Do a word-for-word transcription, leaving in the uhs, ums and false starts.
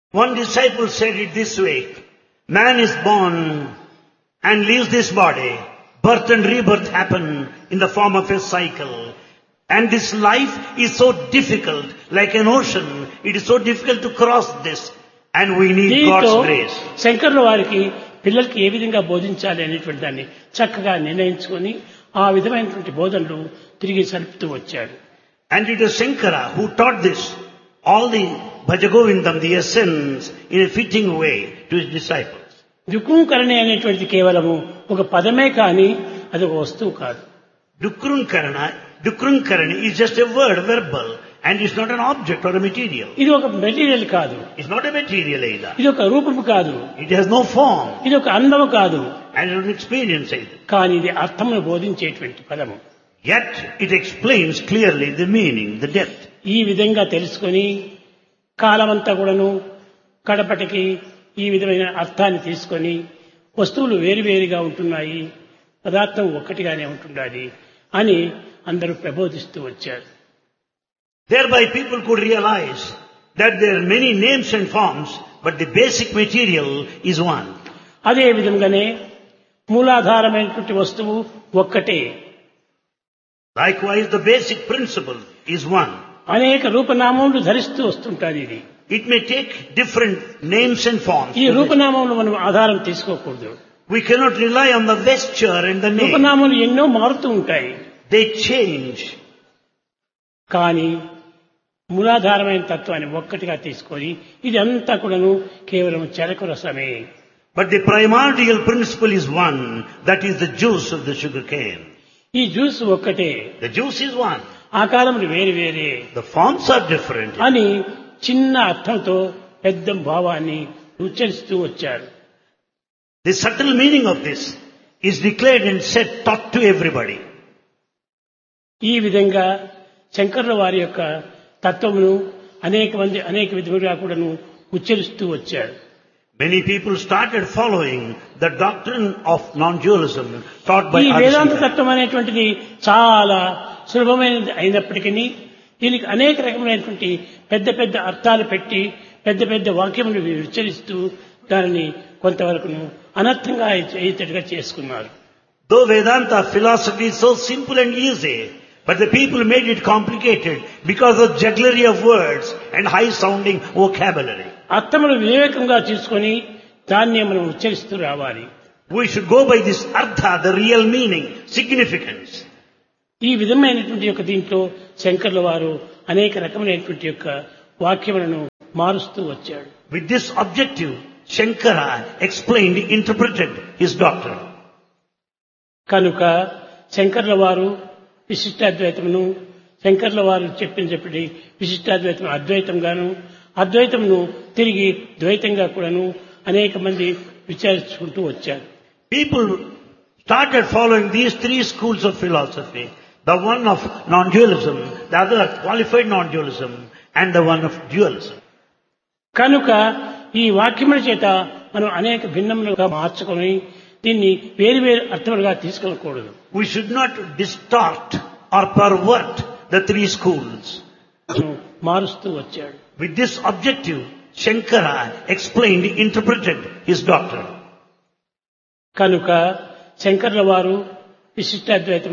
One disciple said it this way, man is born and leaves this body. Birth and rebirth happen in the form of a cycle. And this life is so difficult, like an ocean. It is so difficult to cross this. And we need దీంతో God's grace. శంకర్ల వారికి పిల్లలకి ఏ విధంగా బోధించాలి అనేటువంటి దాన్ని చక్కగా నిర్ణయించుకొని ఆ విధమైనటువంటి బోధనలు తిరిగి సలుపుతూ వచ్చాడు. And it is Shankara who taught this, all the Bhajagovindam, the essence, in a fitting way to his disciples. దుఃఖంకరణి అనేటువంటిది కేవలము ఒక పదమే కానీ అది ఒక వస్తువు కాదు. Dukrunkarana, Dukrunkarani is just a word, verbal, and it's not an object or a material. ఇది ఒక మెటీరియల్ కాదు, It's not a material either. ఇది ఒక రూపము కాదు, It has no form ఇది ఒక అందము కాదు, and not an experience either. కానీ ఇది అర్థమును బోధించేటువంటి పదము. Yet it explains clearly the meaning, the depth. ఈ విధంగా తెలుసుకొని కాలమంతా కూడాను కడపటికి ఈ విధమైన అర్థాన్ని తీసుకొని వస్తువులు వేరువేరుగా ఉంటున్నాయి, పదార్థం ఒక్కటిగానే ఉంటున్నది అని అందరూ ప్రబోధిస్తూ వచ్చారు. Thereby people could realize that there are many names and forms, but the basic material is one. అదే విధంగానే మూలాధారమైనటువంటి వస్తువు ఒక్కటే, Likewise, the basic principle is one. అనేక రూపనామములు ధరిస్తూ వస్తుంటారు. ఇది It may take different names and forms. ఈ రూపనామములు మనం ఆధారం తీసుకోకూడదు. We cannot rely on the vesture and the name. రూపనామములు ఎన్నో మారుతూ ఉంటాయి, They change. కానీ మూలాధారమైన తత్వాన్ని ఒక్కటిగా తీసుకొని ఇది అంతా కూడాను కేవలం చెరకు రసమే. But the primordial principle is one, that is the juice of the sugar cane. ఈ జ్యూస్ ఒక్కటే, The juice is one. ఆకారములు వేరు వేరే The forms are different. అని చిన్న అర్థంతో పెద్ద భావాన్ని ఉచ్చరిస్తూ వచ్చారు. The subtle meaning of this is declared and said, taught to everybody. ఈ విధంగా శంకరుల వారి యొక్క తత్వమును అనేక మంది అనేక విధములుగా కూడాను ఉచ్చరిస్తూ వచ్చారు. Many people started following the doctrine of non-dualism taught by ఈ వేదాంత Adi తత్వం అనేటువంటిది చాలా సులభమైనది అయినప్పటికీ దీనికి అనేక రకమైనటువంటి పెద్ద పెద్ద అర్థాలు పెట్టి పెద్ద పెద్ద వాక్యములు ఉచ్చరిస్తూ దానిని కొంతవరకును అనర్థంగా అయ్యేటట్టుగా చేసుకున్నారు. Though Vedanta philosophy is so simple and easy, but the people made it complicated because of jugglery of words and high-sounding vocabulary. అర్థములు వివేకంగా తీసుకొని దాన్ని మనం ఉచ్చరిస్తూ రావాలి. We should go by this artha, the real meaning, significance. ఈ విధమైనటువంటి యొక్క దీంట్లో శంకర్ల వారు అనేక రకమైనటువంటి యొక్క వాక్యములను మారుస్తూ వచ్చాడు. With this objective, Shankara explained, interpreted his doctrine. కనుక శంకర్ల వారు విశిష్టాద్వైతమును, శంకర్ల వారు చెప్పిన చెప్పి విశిష్టాద్వైతం అద్వైతంగాను, అద్వైతమును తిరిగి ద్వైతంగా కూడాను అనేక మంది విచారించుకుంటూ వచ్చారు. People started following these three schools of philosophy. The one of non-dualism, the other qualified non-dualism, and the one of dualism. కనుక ఈ వాక్యముల చేత మనం అనేక భిన్నములుగా మార్చుకొని దీన్ని వేరు వేరు అర్థములుగా తీసుకోకూడదు. We should not distort or pervert the three schools. మారుస్తూ వచ్చాడు. With this objective, Shankara explained, interpreted his doctrine. కనుక శంకర్ల వారు విశిష్టాద్వైతం